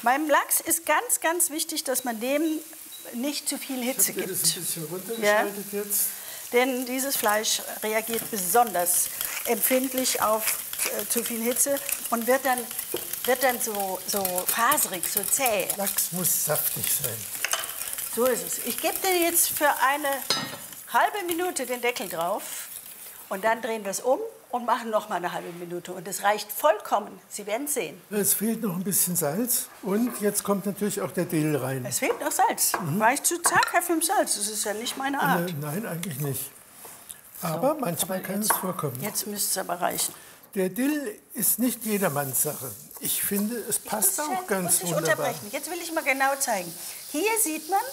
Beim Lachs ist ganz, ganz wichtig, dass man dem nicht zu viel Hitze gibt. Das ein bisschen runtergeschaltet jetzt. Denn dieses Fleisch reagiert besonders empfindlich auf zu viel Hitze und wird dann so faserig, so zäh. Lachs muss saftig sein. So ist es. Ich gebe dir jetzt für eine halbe Minute den Deckel drauf und dann drehen wir es um und machen noch mal eine halbe Minute. Und es reicht vollkommen. Sie werden sehen. Es fehlt noch ein bisschen Salz und jetzt kommt natürlich auch der Dill rein. Es fehlt noch Salz. War ich zu zaghaft im Salz? Das ist ja nicht meine Art. Nein, eigentlich nicht. Aber manchmal kann es vorkommen. Jetzt müsste es aber reichen. Der Dill ist nicht jedermanns Sache. Ich finde, es passt auch ganz wunderbar. Unterbrechen. Jetzt will ich mal genau zeigen. Hier sieht man,